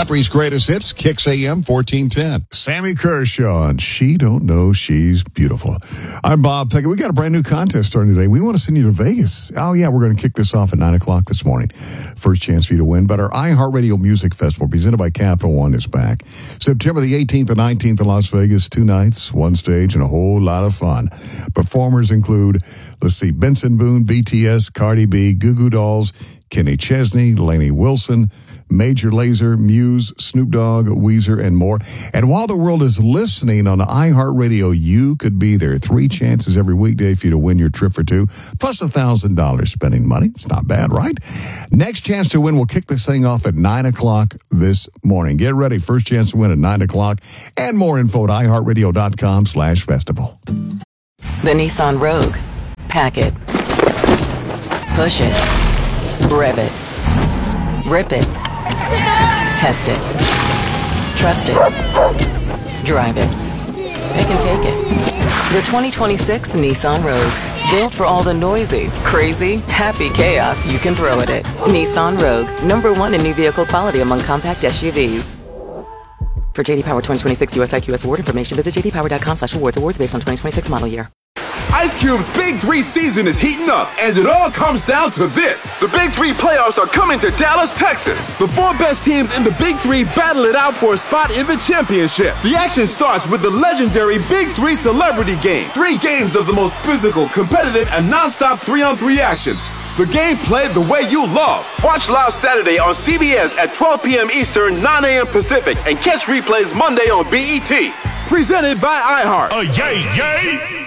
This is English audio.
Country's greatest hits, Kicks AM 1410. Sammy Kershaw, and She Don't Know She's Beautiful. I'm Bob Pickett. We got a brand new contest starting today. We want to send you to Vegas. Oh, yeah, we're going to kick this off at 9 o'clock this morning. First chance for you to win. But our iHeartRadio Music Festival, presented by Capital One, is back. September the 18th and 19th in Las Vegas. 2 nights, 1 stage, and a whole lot of fun. Performers include, Benson Boone, BTS, Cardi B, Goo Goo Dolls, Kenny Chesney, Lainey Wilson, Major Lazer, Muse, Snoop Dogg, Weezer, and more. And while the world is listening on iHeartRadio, you could be there. 3 chances every weekday for you to win your trip for 2, plus $1,000 spending money. It's not bad, right? Next chance to win, we'll kick this thing off at 9 o'clock this morning. Get ready. First chance to win at 9 o'clock. And more info at iHeartRadio.com/festival. The Nissan Rogue. Pack it. Push it. Rev it. Rip it. Test it. Trust it. Drive it. Pick and take it. The 2026 Nissan Rogue. Built for all the noisy, crazy, happy chaos you can throw at it. Nissan Rogue. #1 in new vehicle quality among compact SUVs. For JD Power 2026 US IQS award information, visit jdpower.com/awards. Awards based on 2026 model year. Ice Cube's Big 3 season is heating up, and it all comes down to this. The Big 3 playoffs are coming to Dallas, Texas. The 4 best teams in the Big 3 battle it out for a spot in the championship. The action starts with the legendary Big 3 Celebrity Game. 3 games of the most physical, competitive, and non-stop 3-on-3 action. The game played the way you love. Watch live Saturday on CBS at 12 p.m. Eastern, 9 a.m. Pacific, and catch replays Monday on BET. Presented by iHeart. Yay, yay!